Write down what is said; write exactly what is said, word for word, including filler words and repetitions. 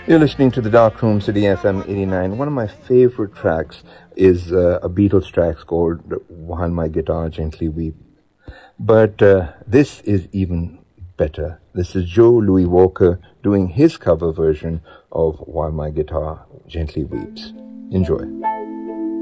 You're listening to the Dark Room, City F M eighty-nine. One of my favorite tracks is uh, a Beatles track called While My Guitar Gently Weeps. But uh, this is even better. This is Joe Louis Walker doing his cover version of While My Guitar Gently Weeps. Enjoy.